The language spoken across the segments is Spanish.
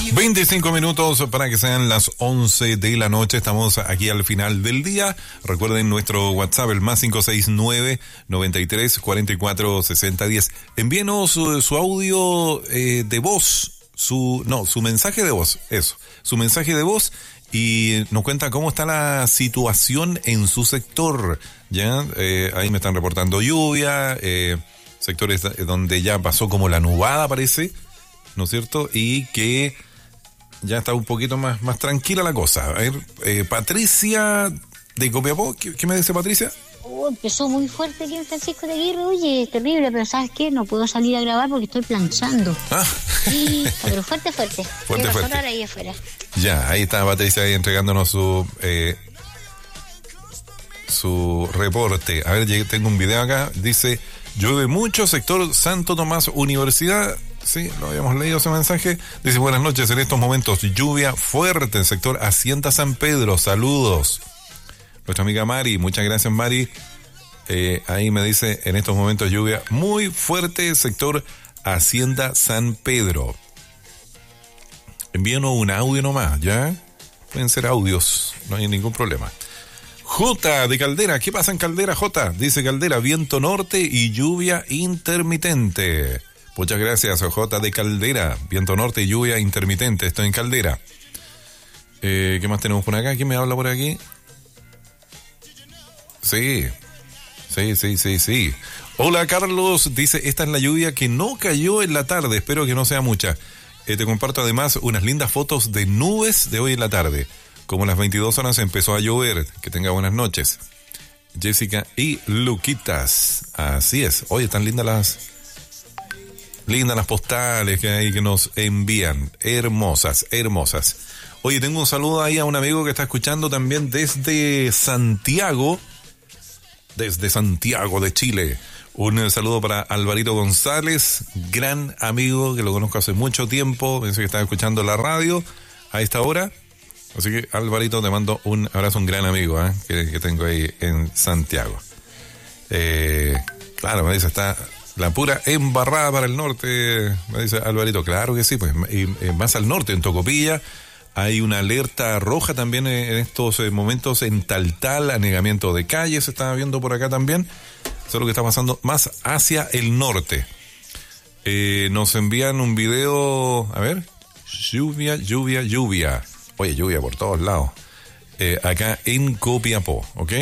25 minutos para que sean las 11 de la noche. Estamos aquí al final del día. Recuerden nuestro WhatsApp, el más 569-93-44-60-10. Envíenos su audio de voz, su mensaje de voz, eso, su mensaje de voz, y nos cuenta cómo está la situación en su sector. Ya, ahí me están reportando lluvia, sectores donde ya pasó como la nubada, parece, ¿no es cierto? Y que ya está un poquito más tranquila la cosa. A ver, Patricia de Copiapó, ¿qué me dice Patricia? Empezó muy fuerte aquí en Francisco de Aguirre, oye, terrible, pero ¿sabes qué? No puedo salir a grabar porque estoy planchando. Sí, pero fuerte. Fuerte. Ahí afuera. Ya, ahí está Patricia ahí entregándonos su reporte. A ver, tengo un video acá, dice, llueve mucho, sector Santo Tomás Universidad. Sí, lo habíamos leído ese mensaje. Dice, buenas noches, en estos momentos lluvia fuerte en sector Hacienda San Pedro, saludos. Nuestra amiga Mari, muchas gracias Mari. Ahí me dice, en estos momentos lluvia muy fuerte, sector Hacienda San Pedro. Envíenos un audio nomás, ¿ya? Pueden ser audios, no hay ningún problema. J de Caldera, ¿qué pasa en Caldera, J? Dice Caldera, viento norte y lluvia intermitente. Muchas gracias, J de Caldera, viento norte y lluvia intermitente, estoy en Caldera. ¿Qué más tenemos por acá? ¿Quién me habla por aquí? Sí. Hola Carlos, dice, esta es la lluvia que no cayó en la tarde, espero que no sea mucha. Te comparto además unas lindas fotos de nubes de hoy en la tarde. Como a las 22 horas empezó a llover. Que tenga buenas noches. Jessica y Luquitas. Así es. Oye, están lindas las postales que hay que nos envían. Hermosas. Oye, tengo un saludo ahí a un amigo que está escuchando también desde Santiago. Desde Santiago de Chile. Un saludo para Alvarito González, gran amigo que lo conozco hace mucho tiempo. Pensé que estaba escuchando la radio a esta hora. Así que, Alvarito, te mando un abrazo, un gran amigo que tengo ahí en Santiago. Claro, me dice, está la pura embarrada para el norte, me dice Alvarito. Claro que sí, pues y, más al norte, en Tocopilla, hay una alerta roja también en estos momentos en Taltal, anegamiento de calles, se está viendo por acá también. Eso es lo que está pasando más hacia el norte. Nos envían un video, a ver, lluvia. Oye, lluvia por todos lados. Acá en Copiapó, ¿ok?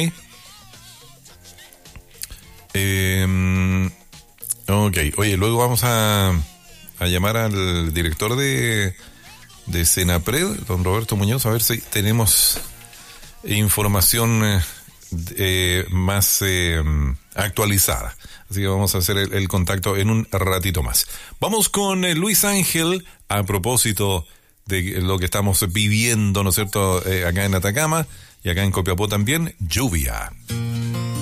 Ok, oye, luego vamos a llamar al director de Senapred, don Roberto Muñoz, a ver si tenemos información más actualizada. Así que vamos a hacer el contacto en un ratito más. Vamos con Luis Ángel a propósito de lo que estamos viviendo, ¿no es cierto?, acá en Atacama y acá en Copiapó también, lluvia.